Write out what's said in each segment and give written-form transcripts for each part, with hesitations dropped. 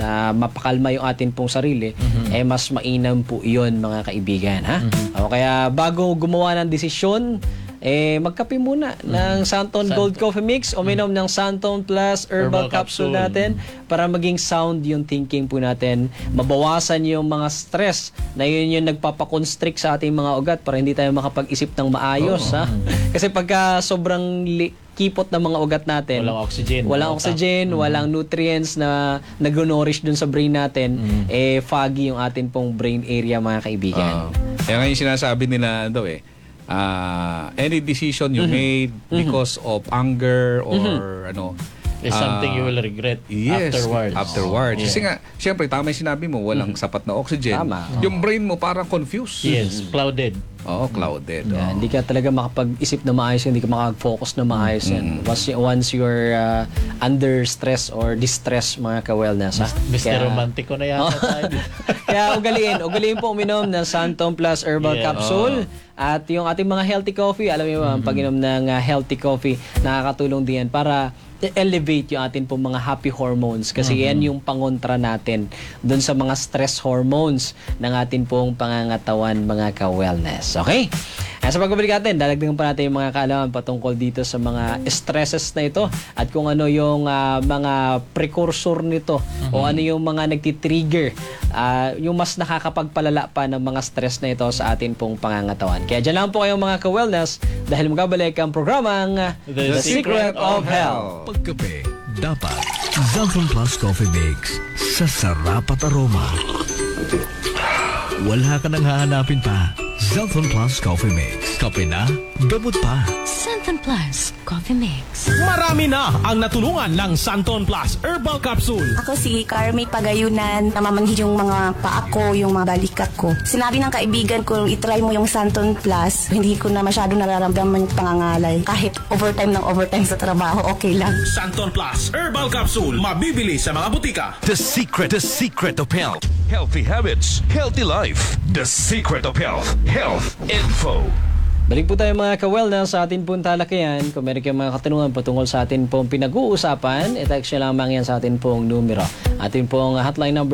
na mapakalma yung atin pong sarili, mas mainam po iyon mga kaibigan. Ha? O kaya bago gumawa ng desisyon, magkape muna ng Santon Gold Coffee Mix, uminom ng Santon Plus Herbal Capsule natin para maging sound yung thinking po natin, mabawasan yung mga stress na yun yung nagpapakonstrict sa ating mga ugat para hindi tayo makapag-isip ng maayos. Ha? Kasi pagka sobrang kipot ng mga ugat natin, walang oxygen, walang nutrients na nag-nourish dun sa brain natin, foggy yung atin pong brain area mga kaibigan. Kaya nga yung sinasabi nila daw any decision you made because of anger or is something you will regret afterwards. Kasi nga, siyempre, tama yung sinabi mo, walang sapat na oxygen. Tama. Yung brain mo parang confused. Yes, clouded. Clouded. Hindi ka talaga makapag-isip na maayos, hindi ka makapag-focus na maayos. Once you're under stress or distress, mga ka-wellness. Mr. Romantico na yata tayo. Kaya ugaliin po uminom ng Santon Plus Herbal Capsule. At yung ating mga healthy coffee, alam niyo ba, ang pag-inom ng healthy coffee, nakakatulong din yan para elevate yung atin pong mga happy hormones kasi yan yung pangontra natin doon sa mga stress hormones ng atin pong pangangatawan, mga ka-wellness. Okay? Sa pagbabalik natin, dadagdagan pa natin yung mga kaalaman patungkol dito sa mga stresses na ito at kung ano yung mga precursor nito o ano yung mga nagtitrigger, yung mas nakakapagpalala pa ng mga stress na ito sa atin pong pangangatawan. Kaya dyan lang po kayong mga ka-wellness dahil magabalik ang programang The Secret of Health. Pagkape, dapat Zalton Plus Coffee Mix sa sarap at aroma. Wala ka nang hahanapin pa. Zalton Plus Coffee Mix. Kape na, gamot pa. Santon Plus Coffee Mix. Marami na ang natulungan ng Santon Plus Herbal Capsule. Ako si Carmi Pagayunan, namamanhid yung mga paa ko, yung mga balikat ko. Sinabi ng kaibigan ko, itry mo yung Santon Plus. Hindi ko na masyado nararamdaman yung pangangalay. Kahit overtime sa trabaho, okay lang. Santon Plus Herbal Capsule. Mabibili sa mga butika. The secret of health. Healthy habits, healthy life. The secret of health. Health info. Balik po tayo mga ka-wellness sa atin pong talakayan. Kung meron kayong mga katanungan patungkol sa atin pong pinag-uusapan, i-text nyo lamang yan sa atin pong numero. Atin pong hotline number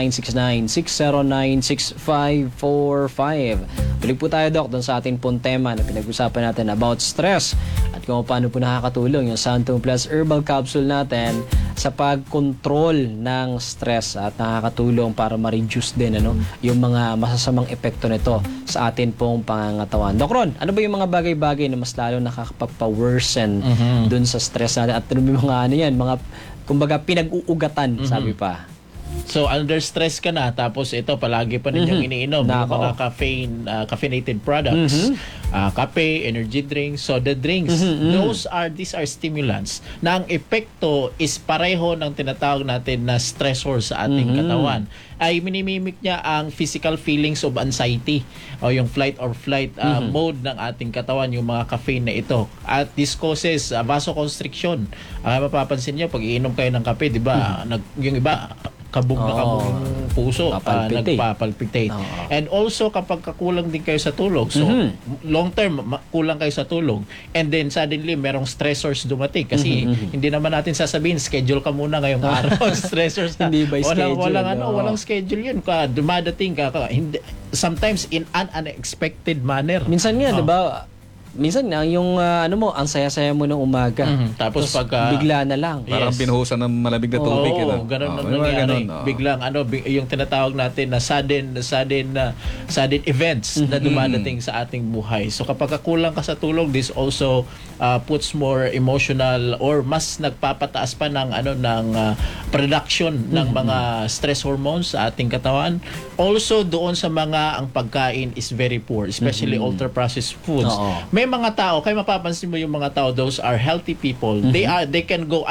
0969-609-6545. Balik po tayo, Doc, doon sa atin pong tema na pinag-usapan natin about stress at kung paano po nakakatulong yung Santon Plus Herbal Capsule natin sa pag-control ng stress at nakakatulong para ma-reduce din yung mga masasamang epekto nito sa atin pong pangangatawan. Doc Ron, ano ba yung mga bagay-bagay na mas lalo nakakapagpa-worsen dun sa stress natin at yung mga mga kumbaga pinag-uugatan, sabi pa. So under stress ka na tapos ito palagi pa ninyong iniinom yung mga caffeinated products, kape, energy drinks, soda drinks. These are stimulants na ang epekto is pareho ng tinatawag natin na stressor sa ating katawan. Ay minimimik niya ang physical feelings of anxiety o yung flight or flight mode ng ating katawan, yung mga caffeine na ito. At this causes vasoconstriction. Mapapansin niyo pag iinom kayo ng kape, di ba? Yung iba kabog na kabog yung puso, nagpapalpitate. And also kapag kakulang din kayo sa tulog, so long term kulang kayo sa tulog, and then suddenly merong stressors dumating kasi hindi naman natin sasabihin schedule ka muna ngayong araw. Stressors na hindi by schedule, walang schedule yun, dumadating ka hindi, sometimes in an unexpected manner. Minsan nga, di ba, minsan na yung ang saya-saya mo ng umaga. Tapos bigla na lang. Parang binuhusan ng malamig na tubig. Ganun ang nangyari. Biglang yung tinatawag natin na sudden events na dumadating sa ating buhay. So kapag kulang ka sa tulog, this also puts more emotional or mas nagpapataas pa ng production ng mga stress hormones sa ating katawan. Also doon sa mga ang pagkain is very poor, especially ultra processed foods. May mga tao, kaya mapapansin mo yung mga tao, those are healthy people. They can go